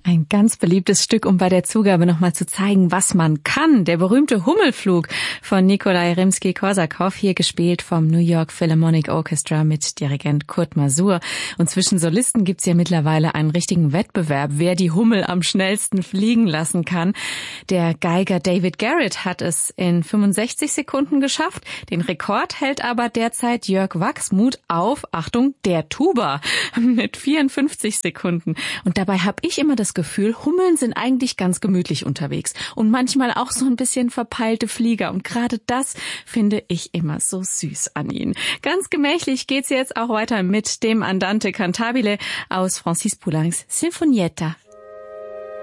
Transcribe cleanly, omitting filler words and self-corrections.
Ein ganz beliebtes Stück, um bei der Zugabe nochmal zu zeigen, was man kann. Der berühmte Hummelflug von Nikolai Rimsky-Korsakow, hier gespielt vom New York Philharmonic Orchestra mit Dirigent Kurt Masur. Und zwischen Solisten gibt's ja mittlerweile einen richtigen Wettbewerb, wer die Hummel am schnellsten fliegen lassen kann. Der Geiger David Garrett hat es in 65 Sekunden geschafft. Den Rekord hält aber derzeit Jörg Wachsmuth auf, Achtung, der Tuba mit 54 Sekunden. Und dabei habe ich immer das Gefühl, Hummeln sind eigentlich ganz gemütlich unterwegs und manchmal auch so ein bisschen verpeilte Flieger. Und gerade das finde ich immer so süß an ihnen. Ganz gemächlich geht's jetzt auch weiter mit dem Andante Cantabile aus Francis Poulains Sinfonietta.